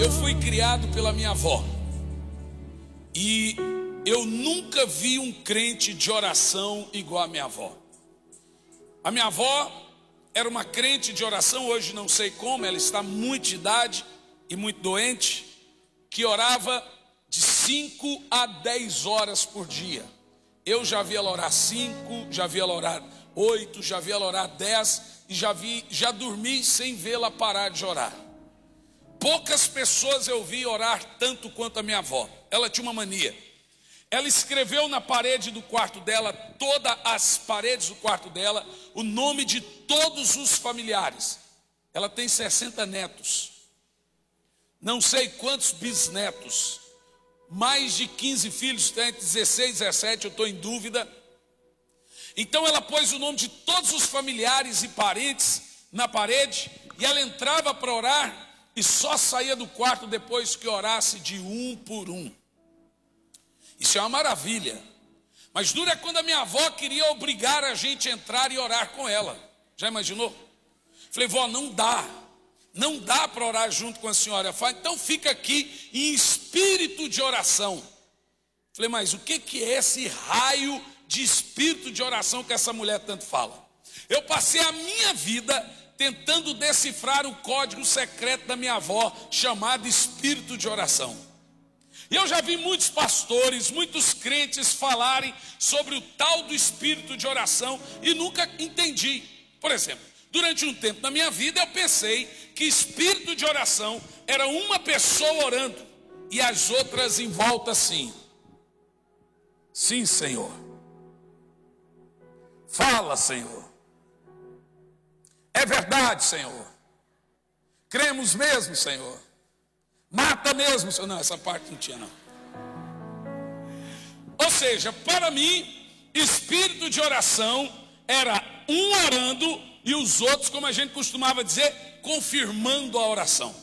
Eu fui criado pela minha avó e eu nunca vi um crente de oração igual a minha avó. A minha avó era uma crente de oração, hoje não sei como, ela está muito de idade e muito doente, que orava de 5 a 10 horas por dia. Eu já vi ela orar 5, já vi ela orar 8, já vi ela orar 10 e já dormi sem vê-la parar de orar. Poucas pessoas eu vi orar tanto quanto a minha avó. Ela tinha uma mania. Ela escreveu na parede do quarto dela, todas as paredes do quarto dela, o nome de todos os familiares. Ela tem 60 netos. Não sei quantos bisnetos. Mais de 15 filhos, tem entre 16 e 17, eu estou em dúvida. Então ela pôs o nome de todos os familiares e parentes na parede, e ela entrava para orar, e só saía do quarto depois que orasse de um por um. Isso é uma maravilha. Mas dura é quando a minha avó queria obrigar a gente a entrar e orar com ela. Já imaginou? Falei, vó, não dá para orar junto com a senhora. Ela falou, então fica aqui em espírito de oração. Falei, mas o que é esse raio de espírito de oração que essa mulher tanto fala? Eu passei a minha vida tentando decifrar o código secreto da minha avó, chamado espírito de oração. E eu já vi muitos pastores, muitos crentes falarem sobre o tal do espírito de oração e nunca entendi. Por exemplo, durante um tempo na minha vida eu pensei que espírito de oração era uma pessoa orando e as outras em volta assim. Sim, Senhor. Fala, Senhor. É verdade, Senhor. Cremos mesmo, Senhor. Mata mesmo, Senhor. Não, essa parte não tinha, não. Ou seja, para mim, espírito de oração era um orando e os outros, como a gente costumava dizer, confirmando a oração.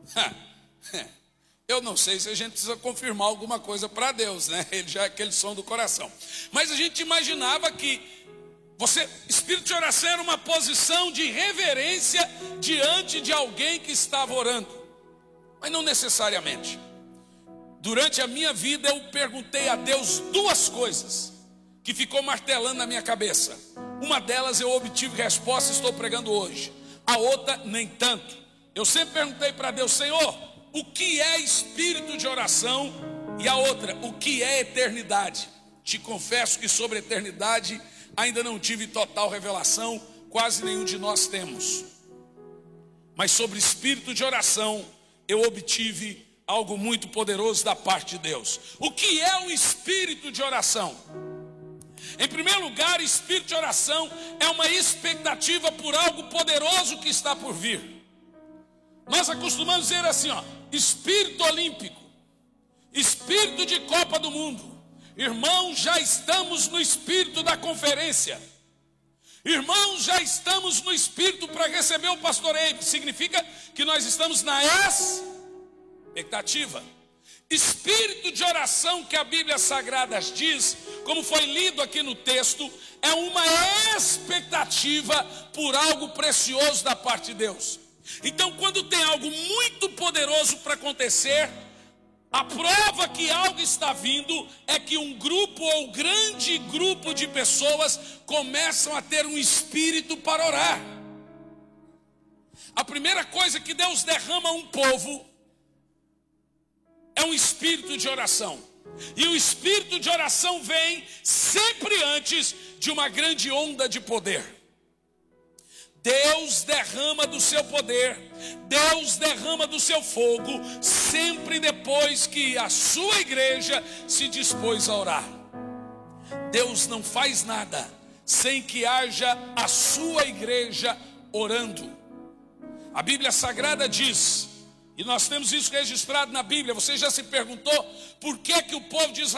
Eu não sei se a gente precisa confirmar alguma coisa para Deus, né? Ele já é aquele som do coração. Mas a gente imaginava que espírito de oração era uma posição de reverência diante de alguém que estava orando. Mas não necessariamente. Durante a minha vida eu perguntei a Deus duas coisas que ficou martelando na minha cabeça. Uma delas eu obtive resposta e estou pregando hoje. A outra nem tanto. Eu sempre perguntei para Deus, Senhor, o que é espírito de oração? E a outra, o que é eternidade? Te confesso que sobre eternidade ainda não tive total revelação, quase nenhum de nós temos. Mas sobre espírito de oração, eu obtive algo muito poderoso da parte de Deus. O que é o espírito de oração? Em primeiro lugar, espírito de oração é uma expectativa por algo poderoso que está por vir. Nós acostumamos dizer assim, espírito olímpico, espírito de Copa do Mundo. Irmãos, já estamos no espírito da conferência. Irmãos, já estamos no espírito para receber o pastoreio. Significa que nós estamos na expectativa. Espírito de oração que a Bíblia Sagrada diz, como foi lido aqui no texto, é uma expectativa por algo precioso da parte de Deus. Então, quando tem algo muito poderoso para acontecer, a prova que algo está vindo é que um grupo ou grande grupo de pessoas começam a ter um espírito para orar. A primeira coisa que Deus derrama a um povo é um espírito de oração. E o espírito de oração vem sempre antes de uma grande onda de poder. Deus derrama do seu poder, Deus derrama do seu fogo, sempre depois que a sua igreja se dispôs a orar. Deus não faz nada sem que haja a sua igreja orando. A Bíblia Sagrada diz, e nós temos isso registrado na Bíblia, você já se perguntou por que o povo de Israel